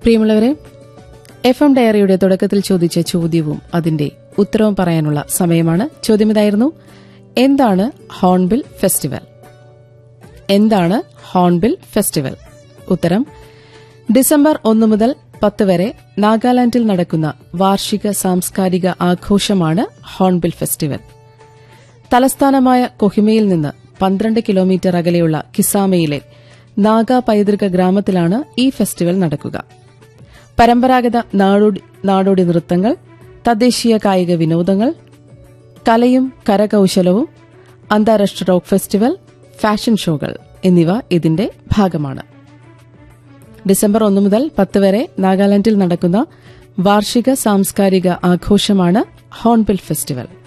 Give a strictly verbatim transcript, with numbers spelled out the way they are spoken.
പ്രിയമുള്ളവരെ, F M ഡയറിയുടെ തുടക്കത്തിൽ ചോദിച്ച ചോദ്യവും അതിന്റെ ഉത്തരവും പറയാനുള്ള സമയമാണ്. ചോദ്യം ഇതായിരുന്നു: എന്താണ് ഹോൺബിൽ ഫെസ്റ്റിവൽ? എന്താണ് ഹോൺബിൽ ഫെസ്റ്റിവൽ? ഉത്തരം: ഡിസംബർ ഒന്ന് മുതൽ പത്ത് വരെ നാഗാലാൻഡിൽ നടക്കുന്ന വാർഷിക സാംസ്കാരിക ആഘോഷമാണ് ഹോൺബിൽ ഫെസ്റ്റിവൽ. തലസ്ഥാനമായ കൊഹിമയിൽ നിന്ന് പന്ത്രണ്ട് കിലോമീറ്റർ അകലെയുള്ള കിസാമയിലെ നാഗ പൈതൃക ഗ്രാമത്തിലാണ് ഈ ഫെസ്റ്റിവൽ നടക്കുക. പരമ്പരാഗത നാടോടി നൃത്തങ്ങൾ, തദ്ദേശീയ കായിക വിനോദങ്ങൾ, കലയും കരകൌശലവും, അന്താരാഷ്ട്ര റോക്ക് ഫെസ്റ്റിവൽ, ഫാഷൻ ഷോകൾ എന്നിവ ഇതിന്റെ ഭാഗമാണ്. ഡിസംബർ ഒന്ന് മുതൽ പത്ത് വരെ നാഗാലാൻഡിൽ നടക്കുന്ന വാർഷിക സാംസ്കാരിക ആഘോഷമാണ് ഹോൺബിൽ ഫെസ്റ്റിവൽ.